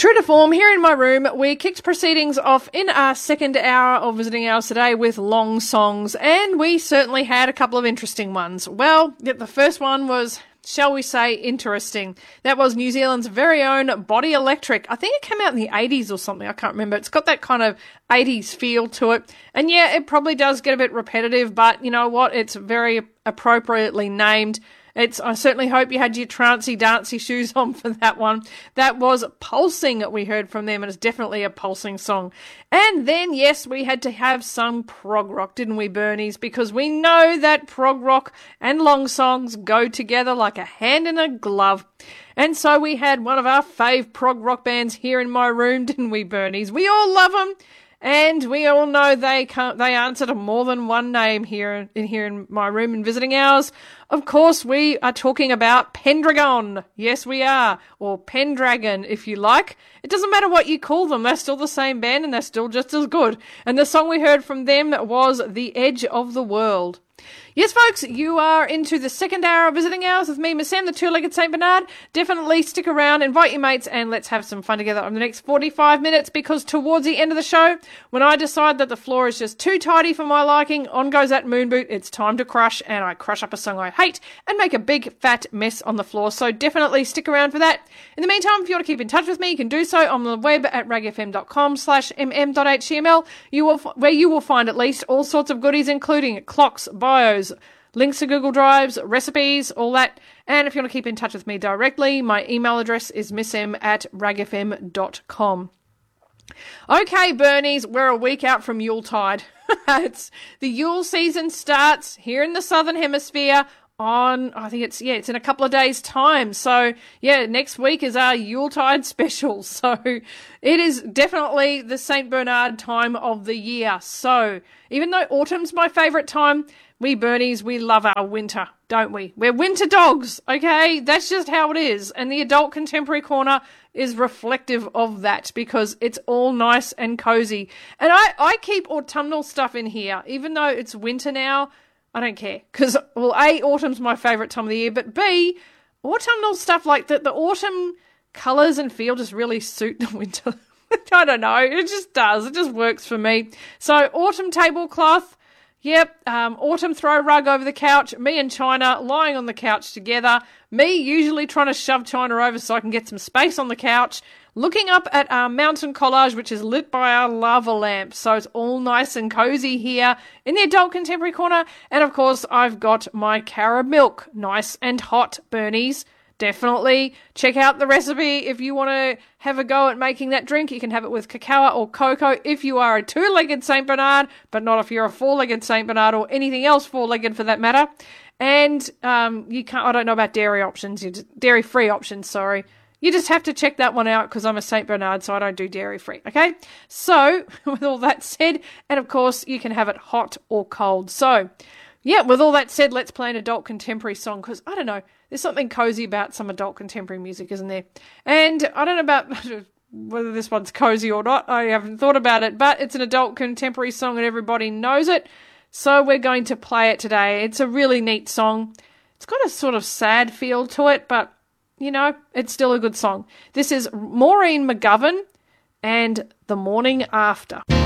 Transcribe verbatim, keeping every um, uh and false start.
True to form, here in my room, we kicked proceedings off in our second hour of Visiting Hours today with long songs, and we certainly had a couple of interesting ones. Well, the first one was, shall we say, interesting. That was New Zealand's very own Body Electric. I think it came out in the eighties or something, I can't remember. It's got that kind of eighties feel to it. And yeah, it probably does get a bit repetitive, but you know what? It's very appropriately named. It's, I certainly hope you had your trancy dancy shoes on for that one. That was Pulsing that we heard from them, and it's definitely a pulsing song. And then, yes, we had to have some prog rock, didn't we, Bernies? Because we know that prog rock and long songs go together like a hand in a glove. And so we had one of our fave prog rock bands here in my room, didn't we, Bernies? We all love them. And we all know they can't, they answer to more than one name here in here in my room in Visiting Hours. Of course, we are talking about Pendragon. Yes, we are. Or Pendragon, if you like. It doesn't matter what you call them. They're still the same band and they're still just as good. And the song we heard from them was The Edge of the World. Yes, folks, you are into the second hour of Visiting Hours with me, Miss Sam, the two-legged Saint Bernard. Definitely stick around, invite your mates, and let's have some fun together over the next forty-five minutes, because towards the end of the show, when I decide that the floor is just too tidy for my liking, on goes that moon boot, it's time to crush, and I crush up a song I hate and make a big fat mess on the floor. So definitely stick around for that. In the meantime, if you want to keep in touch with me, you can do so on the web at ragfm.com slash mm.html, you will, where you will find at least all sorts of goodies, including clocks, bios, links to Google Drives, recipes, all that. And if you want to keep in touch with me directly, my email address is missm at ragfm dot com. Okay, Bernies, we're a week out from Yuletide. It's the Yule season starts here in the Southern Hemisphere on, I think it's, yeah, it's in a couple of days' time. So, yeah, next week is our Yuletide special. So, it is definitely the Saint Bernard time of the year. So, even though autumn's my favourite time, we Bernies, we love our winter, don't we? We're winter dogs, okay? That's just how it is. And the Adult Contemporary Corner is reflective of that, because it's all nice and cozy. And I, I keep autumnal stuff in here, even though it's winter now. I don't care, because, well, A, autumn's my favourite time of the year, but B, autumnal stuff like that, the autumn colours and feel just really suit the winter. I don't know, it just does. It just works for me. So, autumn tablecloth. Yep, um, autumn throw rug over the couch, me and China lying on the couch together, me usually trying to shove China over so I can get some space on the couch, looking up at our mountain collage, which is lit by our lava lamp, so it's all nice and cozy here in the Adult Contemporary Corner. And of course, I've got my Cara milk, nice and hot, Bernies. Definitely check out the recipe if you want to have a go at making that drink. You can have it with cacao or cocoa if you are a two-legged Saint Bernard, but not if you're a four-legged Saint Bernard or anything else four-legged for that matter. And um, you can't, I don't know about dairy options, you just, dairy-free options, sorry. You just have to check that one out, because I'm a Saint Bernard, so I don't do dairy-free, okay? So, with all that said, and of course, you can have it hot or cold. So, yeah, with all that said, let's play an adult contemporary song, because, I don't know, there's something cozy about some adult contemporary music, isn't there? And I don't know about whether this one's cozy or not. I haven't thought about it, but it's an adult contemporary song and everybody knows it. So we're going to play it today. It's a really neat song. It's got a sort of sad feel to it, but, you know, it's still a good song. This is Maureen McGovern and The Morning After.